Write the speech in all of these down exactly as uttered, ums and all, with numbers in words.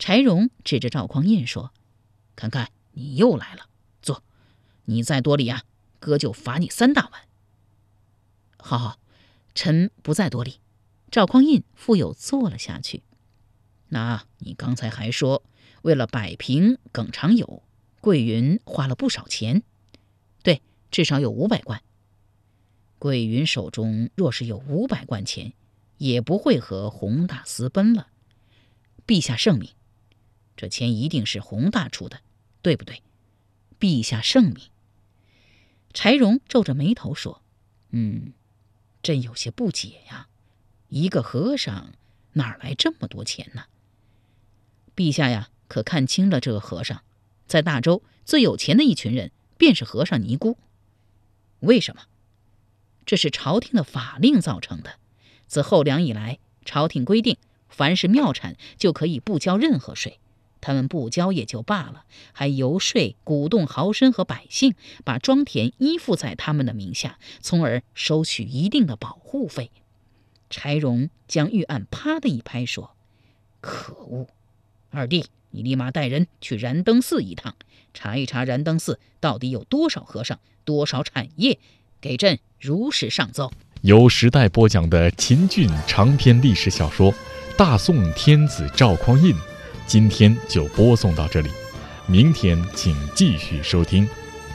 柴荣指着赵匡胤说：“看看，你又来了，坐。你再多礼啊，哥就罚你三大碗。”好好，臣不再多礼。赵匡胤复又坐了下去。那你刚才还说，为了摆平耿长友，桂云花了不少钱。对，至少有五百贯。桂云手中若是有五百贯钱，也不会和洪大私奔了。陛下圣明，这钱一定是洪大出的，对不对？陛下圣明。柴荣皱着眉头说：“嗯，朕有些不解呀，一个和尚哪来这么多钱呢？”陛下呀，可看清了这个和尚，在大周最有钱的一群人，便是和尚尼姑。为什么？这是朝廷的法令造成的。自后梁以来，朝廷规定，凡是庙产就可以不交任何税。他们不交也就罢了，还游说鼓动豪绅和百姓，把庄田依附在他们的名下，从而收取一定的保护费。柴荣将御案啪的一拍说：“可恶！二弟，你立马带人去燃灯寺一趟，查一查燃灯寺到底有多少和尚，多少产业，给朕如实上奏。” 由时代播讲的秦俊长篇历史小说《大宋天子赵匡胤》，今天就播送到这里，明天请继续收听。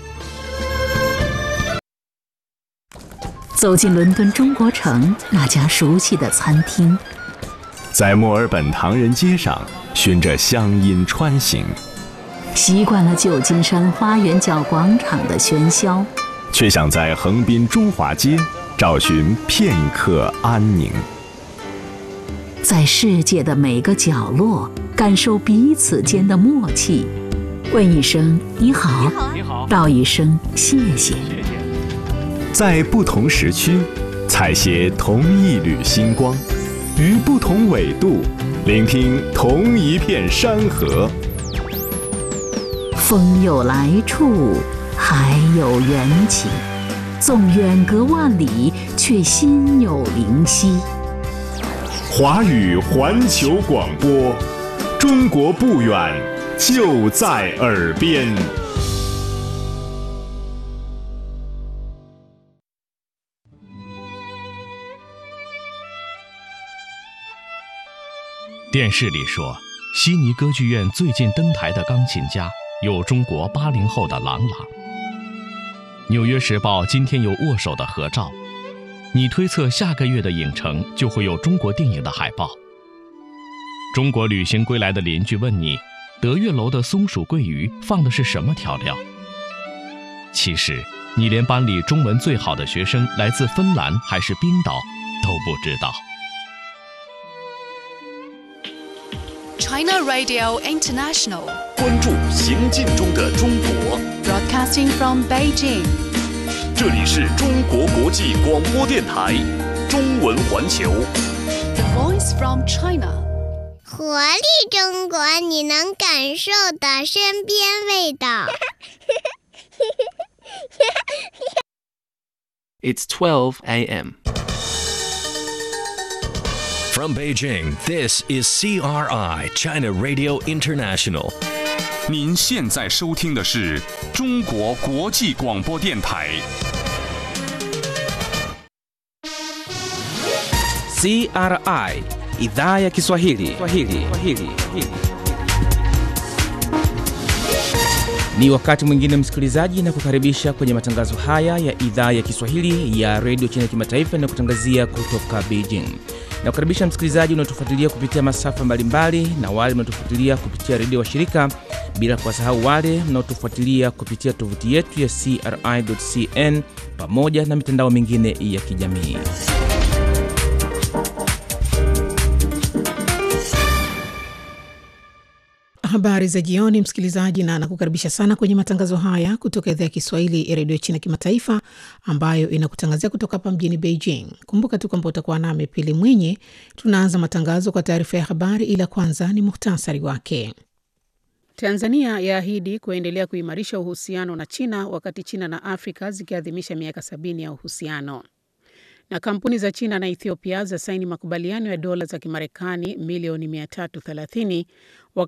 走进伦敦中国城那家熟悉的餐厅， 在墨尔本唐人街上循着乡音穿行， 习惯了旧金山花园角广场的喧嚣， 却想在横滨中华街找寻片刻安宁。 在世界的每个角落感受彼此间的默契，问一声你好， 你好， 道一声谢谢。 在不同时区采撷同一缕星光，于不同纬度聆听同一片山河。 风有来处，海有缘起，纵远隔万里，却心有灵犀。 华语环球广播，中国不远，就在耳边。 电视里说，悉尼歌剧院最近登台的钢琴家有中国八零后的郎朗。纽约时报今天有握手的合照，你推测下个月的影城就会有中国电影的海报。中国旅行归来的邻居问你，德月楼的松鼠桂鱼放的是什么调料？其实你连班里中文最好的学生来自芬兰还是冰岛都不知道。 China Radio International， 关注行进中的中国。 Broadcasting from Beijing， 这里是中国国际广播电台中文环球。 The Voice from China， 活力中国，你能感受的身边味道。 It's twelve a m From Beijing, this is C R I China Radio International. 您现在收听的是中国国际广播电台。 C R I Idhaa ya Kiswahili. Swahili. Swahili. Ni wakati mwingine msikilizaji, na kukaribisha kwenye matangazo haya ya idhaa ya Kiswahili ya Radio China Kimataifa na kutangazia kutoka Beijing. Na kukaribisha msikilizaji unaotufuatilia kupitia masafa mbalimbali na wale mnaotufuatilia kupitia redio wa shirika, bila kuwasahau wale mnaotufuatilia kupitia tovuti yetu ya c r i dot c n pamoja na mitandao mingine ya kijamii. Habari za jioni msikilizaji, na nakukaribisha sana kwenye matangazo haya kutoka idhaa ya Kiswahili ya Radio China Kimataifa, ambayo inakutangazia kutoka hapa mjini Beijing. Kumbuka tu kwamba utakuwa nami Pili Mwenye. Tunaanza matangazo kwa taarifa ya habari, ila kwanza ni muhtasari wake. Tanzania yaahidi kuendelea kuimarisha uhusiano na China wakati China na Afrika zikiadhimisha miaka sabini ya uhusiano. Na kampuni za China na Ethiopia za saini makubaliano ya dola za Kimarekani milioni mia tatu thelathini wakati